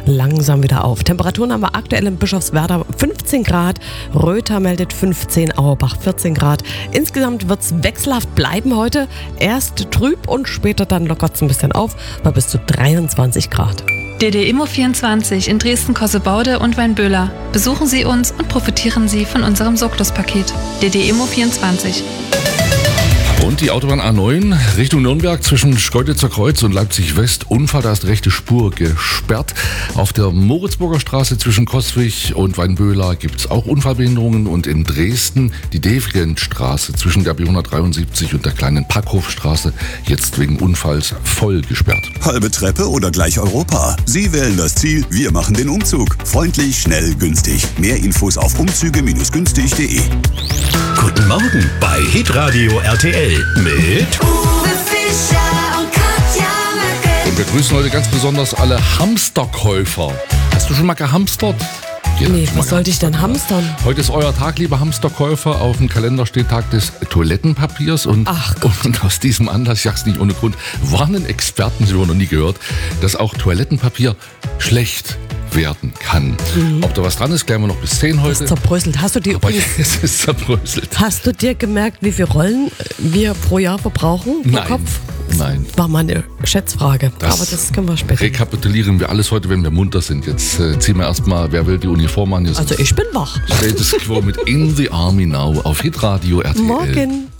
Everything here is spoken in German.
langsam wieder auf. Temperaturen haben wir aktuell in Bischofswerda 15 Grad, Röther meldet 15, Auerbach 14 Grad. Insgesamt wird es wechselhaft bleiben heute. Erst trüb und später dann lockert es ein bisschen auf bei bis zu 23 Grad. DD Immo 24 in Dresden-Kossebaude und Weinböhler. Besuchen Sie uns und profitieren Sie von unserem Sorglos-Paket. DD Immo 24. Und die Autobahn A9 Richtung Nürnberg zwischen Schkeuditzer Kreuz und Leipzig West. Unfall, da ist rechte Spur gesperrt. Auf der Moritzburger Straße zwischen Coswig und Weinböhler gibt es auch Unfallbehinderungen. Und in Dresden die Devrient-Straße zwischen der B173 und der kleinen Packhofstraße jetzt wegen Unfalls voll gesperrt. Halbe Treppe oder gleich Europa? Sie wählen das Ziel, wir machen den Umzug. Freundlich, schnell, günstig. Mehr Infos auf umzüge-günstig.de. Guten Morgen bei Hitradio RTL mit Uwe Fischer und Katja Möcke. Und wir grüßen heute ganz besonders alle Hamsterkäufer. Hast du schon mal gehamstert? Nee, was sollte ich denn hamstern? Heute ist euer Tag, liebe Hamsterkäufer. Auf dem Kalender steht Tag des Toilettenpapiers. Und aus diesem Anlass, ich sag's nicht ohne Grund, warnen Experten, sie haben noch nie gehört, dass auch Toilettenpapier schlecht werden kann. Ob da was dran ist, klären wir noch bis 10 heute. Das ist zerbröselt. Es ist zerbröselt. Hast du dir gemerkt, wie viele Rollen wir pro Jahr verbrauchen? Pro Kopf? Nein. War mal eine Schätzfrage. Aber das können wir später. Rekapitulieren wir alles heute, wenn wir munter sind. Jetzt ziehen wir erstmal, wer will die Uniform an? Also ich bin wach. Status Quo mit In the Army Now auf Hitradio RTL. Morgen.